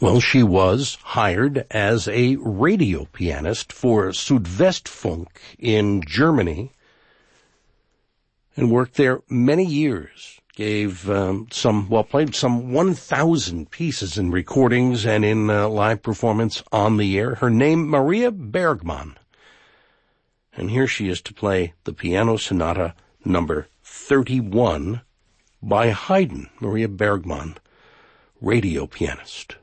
Well, she was hired as a radio pianist for Südwestfunk in Germany and worked there many years. Played some 1,000 pieces in recordings and in live performance on the air. Her name, Maria Bergman. And here she is to play the Piano Sonata number 31 by Haydn. Maria Bergman, radio pianist.